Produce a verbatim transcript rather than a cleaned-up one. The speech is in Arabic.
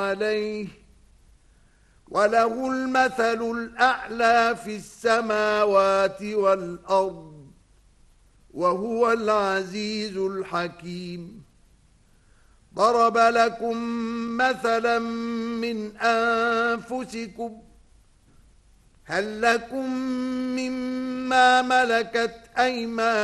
عليه وله المثل الأعلى في السماوات والأرض وهو العزيز الحكيم. ضرب لكم مثلا من أنفسكم هل لكم مما ملكت أيمانكم